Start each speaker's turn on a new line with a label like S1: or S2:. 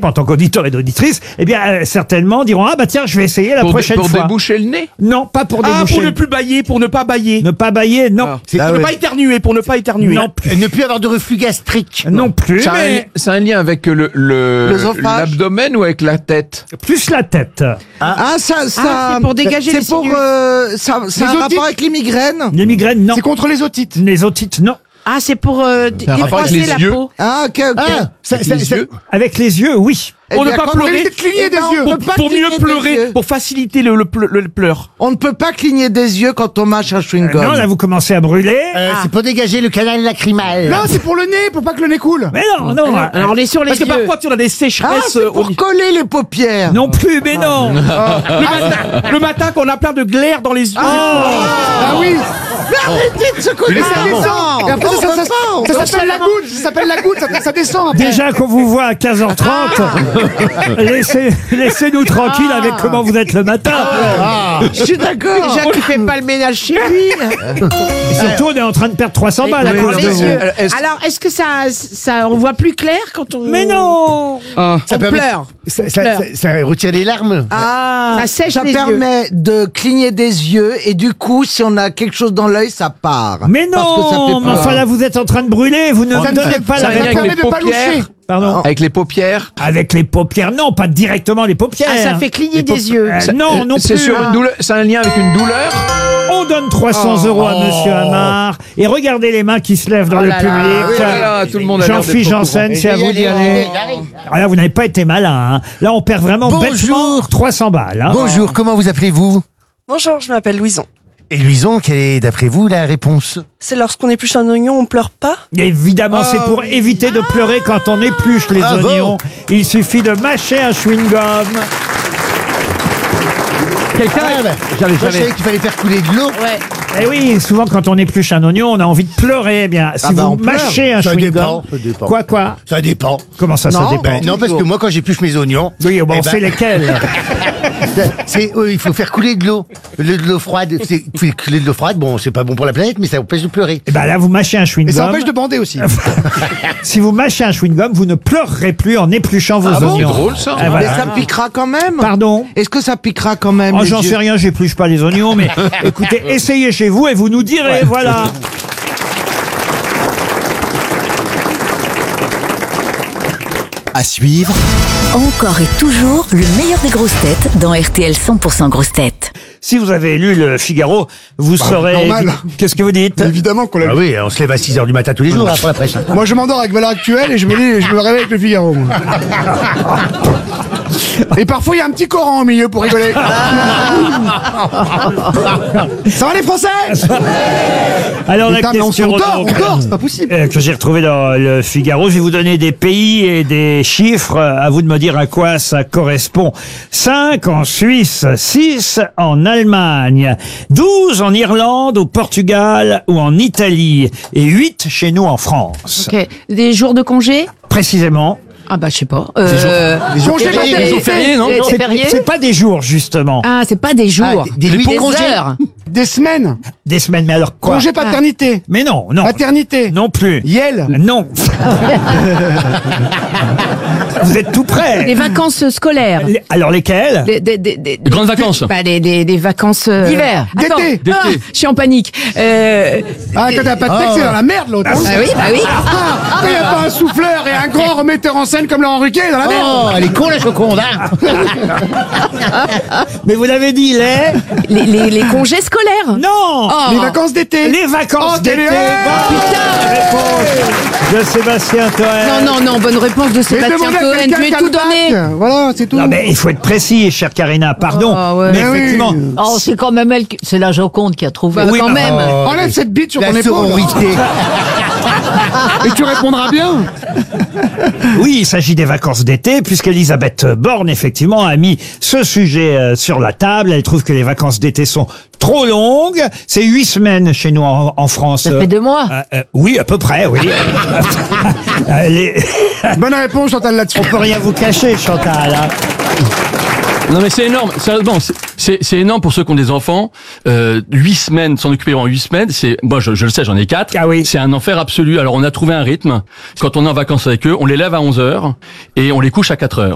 S1: principe, en tant qu'auditeur et d'auditrice, eh bien, certainement diront, ah bah tiens, je vais essayer la prochaine fois.
S2: Pour déboucher le nez?
S1: Non, pas pour déboucher.
S3: Pour ne plus bailler, pour ne pas bailler.
S1: Ne pas bailler, non.
S3: Pour ne pas éternuer, pour ne pas éternuer.
S1: Non plus.
S4: Et ne plus avoir de reflux gastrique.
S1: Non plus, mais
S2: C'est un lien avec l'abdomen ou avec la tête?
S1: plus la tête.
S5: C'est pour dégager les sinus.
S6: Ça a un rapport avec les migraines.
S1: Les migraines, non.
S3: C'est contre les otites.
S1: Les otites, non.
S5: Ah, c'est pour
S2: un rapport avec
S5: défroisser
S2: les
S5: la
S2: yeux.
S5: peau.
S6: Ah, ok.
S2: Les yeux.
S1: Avec les yeux, oui.
S3: Pour ne pas pleurer. Cligner des yeux. Pour mieux pleurer. Pour faciliter le pleur.
S6: On ne peut pas cligner des yeux quand on mâche un chewing-gum.
S1: Non, là, vous commencez à brûler.
S4: C'est pour dégager le canal lacrymal.
S3: Non, c'est pour le nez, pour pas que le nez coule.
S1: Mais non, non.
S5: Alors, on est sur les
S3: Parce que
S5: yeux.
S3: parfois, tu as des sécheresses.
S6: C'est pour coller les paupières.
S1: Non plus, mais non.
S3: Le matin, quand on a plein de glaire dans les yeux.
S6: Ah oui. Mais arrêtez de se coller
S3: ça descend. Et après, ça s'appelle la goutte. Ça s'appelle la goutte. Ça descend après.
S1: Déjà qu'on vous voit à 15h30, laissez-nous tranquille avec comment vous êtes le matin.
S6: Je suis d'accord.
S5: Déjà, tu fais pas le ménage chez lui.
S1: Et surtout, on est en train de perdre 300 balles à cause de
S5: Les
S1: vous.
S5: yeux. Alors, est-ce que ça, on voit plus clair quand on...
S1: Mais non.
S5: On pleure.
S4: Ça retire les larmes.
S5: Ça sèche
S6: Ça
S5: les yeux.
S6: permet de cligner des yeux et du coup, si on a quelque chose dans l'œil, ça part.
S1: Mais
S6: Parce que ça
S1: non.
S6: fait
S1: Mais
S6: peur.
S1: enfin là, vous êtes en train de brûler. Vous ne me donnez pas la
S2: Ça vient
S1: réponse.
S2: avec les paupières.
S1: Pardon.
S2: Avec les paupières.
S1: Avec les paupières, non, pas directement les paupières.
S5: Ah, ça fait cligner des yeux.
S1: Non, non
S2: C'est
S1: plus.
S2: sur une douleur. C'est un lien avec une douleur.
S1: On donne 300 euros à Monsieur Amar. Et regardez les mains qui se lèvent dans le
S5: là là.
S1: public.
S2: Voilà, tout le monde a l'air d'être
S1: Jean-Philippe
S2: au courant.
S1: Janssen, c'est à vous d'y aller. Ah là, vous n'avez pas été malin. Hein. Là, on perd vraiment bêtement 300 balles. Hein.
S4: Bonjour, comment vous appelez-vous?
S7: Bonjour, je m'appelle Louison.
S4: Et Louison, quelle est d'après vous la réponse?
S7: C'est lorsqu'on épluche un oignon, on pleure pas?
S1: Et évidemment, c'est pour éviter de pleurer quand on épluche les
S4: Ah bon.
S1: oignons. Il suffit de mâcher un chewing-gum.
S4: Quelqu'un Moi, je savais qu'il fallait faire couler de l'eau.
S5: Ouais.
S1: Et oui, souvent quand on épluche un oignon, on a envie de pleurer. Eh bien, si
S6: bah,
S1: vous
S6: on pleure.
S1: mâchez un
S4: Ça
S1: chewing-gum,
S4: dépend, ça dépend.
S1: Quoi
S4: Ça dépend.
S1: Comment ça, ça
S6: Non,
S1: dépend
S4: Non, parce que moi, quand j'épluche mes oignons,
S1: Oui, bon,
S4: eh
S1: on
S4: ben,
S1: sait lesquels.
S4: il faut faire couler de l'eau. De l'eau froide. Couler de l'eau froide, bon, c'est pas bon pour la planète, mais ça empêche de pleurer.
S1: Et ben là, vous mâchez un
S3: Et ça
S1: chewing-gum.
S3: empêche de bander aussi.
S1: Si vous mâchez un chewing-gum, vous ne pleurerez plus en épluchant vos
S2: C'est
S1: oignons.
S2: drôle ça.
S1: Ah,
S6: Mais
S1: voilà.
S6: ça piquera quand même.
S1: Pardon.
S6: Est-ce que ça piquera quand même
S1: Oh,
S6: les
S1: j'en
S6: yeux
S1: sais rien, j'épluche pas les oignons, mais écoutez, essayez chez vous et vous nous direz, voilà.
S8: À suivre,
S9: Encore et toujours le meilleur des grosses têtes dans RTL 100% grosses têtes.
S1: Si vous avez lu le Figaro, vous saurez...
S3: normal.
S1: Qu'est-ce que vous dites?
S3: Évidemment qu'on l'a
S4: Ah oui, on se lève à 6h du matin tous les jours après la presse.
S3: Moi, je m'endors avec Valeurs Actuelles et je me réveille avec le Figaro. Moi. Et parfois, il y a un petit Coran au milieu pour rigoler. Ça va les Français?
S1: Alors la
S3: Putain, mais on
S1: question
S3: dort, c'est pas possible.
S1: que j'ai retrouvée dans le Figaro, je vais vous donner des pays et des chiffres. À vous de me dire à quoi ça correspond. 5 en Suisse, 6 en Allemagne, 12 en Irlande, au Portugal ou en Italie et 8 chez nous en France.
S5: Ok. Des jours de congé?
S1: Précisément.
S5: Ah bah je sais pas.
S3: Congé paternité.
S5: non? C'est férié?
S1: C'est pas des jours justement,
S5: Ah, c'est pas des jours.
S4: Des nuits
S5: des
S4: congés.
S5: heures.
S3: Des semaines.
S1: des semaines. Mais alors quoi?
S3: Congé paternité.
S1: Mais non, non,
S3: Paternité.
S1: non plus.
S3: Yel.
S1: Non. Vous êtes tout près.
S5: Les vacances scolaires.
S1: Alors lesquelles?
S2: Les grandes vacances.
S5: Bah, des vacances d'hiver.
S3: D'été.
S5: Je suis en panique.
S3: Ah, quand t'as pas de texte, c'est dans la merde, l'autre.
S5: Bah oui, bah oui.
S3: Il n'y a pas un souffleur et un grand remetteur en scène comme Laurent Ruquier dans la merde.
S4: Oh, elle est con la choconde, hein.
S1: Mais vous l'avez dit,
S5: Les congés scolaires.
S1: Non.
S3: Les vacances d'été.
S1: Les vacances
S3: Oh,
S1: d'été.
S3: télé-
S1: Bonne réponse de Sébastien Toen.
S5: Non, bonne réponse de
S3: Mais
S5: Sébastien
S3: demandez à
S5: Toen.
S3: quelqu'un
S5: Tu m'as
S3: qui a
S5: tout
S3: le bac.
S5: donné.
S3: Voilà, c'est tout.
S1: Non, mais il faut être précis, chère Karina, pardon.
S5: Ah, ouais.
S1: Mais
S3: Mais oui.
S1: effectivement.
S10: Oh, c'est quand même elle, c'est la Joconde qui a trouvé.
S5: Bah,
S1: Oui,
S5: quand
S1: bah,
S5: même.
S3: Enlève cette bite sur ton
S4: La
S3: épaule.
S4: sororité.
S3: Et tu répondras bien.
S1: Oui, il s'agit des vacances d'été, puisqu'Elisabeth Borne, effectivement, a mis ce sujet sur la table. Elle trouve que les vacances d'été sont trop longues. C'est 8 semaines chez nous en France.
S10: Ça fait 2 mois.
S1: Oui, à peu près, oui.
S3: Bonne réponse, Chantal, là-dessus.
S1: On peut rien vous cacher, Chantal. Hein.
S11: Non mais c'est énorme, sérieusement, c'est énorme pour ceux qui ont des enfants. 8 semaines, s'en occuper en 8 semaines, c'est, moi je le sais, j'en ai 4.
S1: Ah oui.
S11: C'est un enfer absolu. Alors on a trouvé un rythme. Quand on est en vacances avec eux, on les lève à 11h et on les couche à 4h.